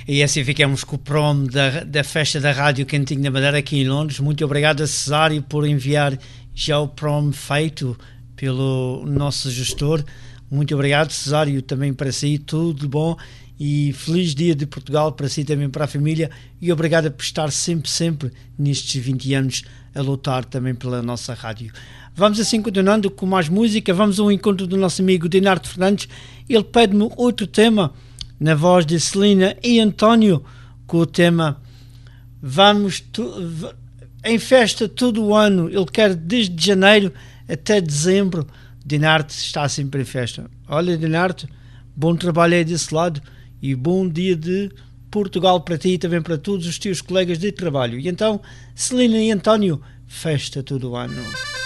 E assim ficamos com o promo da festa da Rádio Cantinho da Madeira aqui em Londres. Muito obrigado a Cesário por enviar já o promo feito pelo nosso gestor. Muito obrigado, Cesário, também para si, tudo de bom e feliz dia de Portugal para si, também para a família, e obrigado por estar sempre nestes 20 anos a lutar também pela nossa rádio. Vamos assim continuando com mais música. Vamos ao encontro do nosso amigo Dinardo Fernandes. Ele pede-me outro tema na voz de Celina e António, com o tema Vamos em festa todo o ano. Ele quer desde janeiro até dezembro. Dinardo está sempre em festa. Olha, Dinardo, bom trabalho aí desse lado e bom dia de Portugal para ti e também para todos os teus colegas de trabalho. E então, Celina e António, festa todo o ano.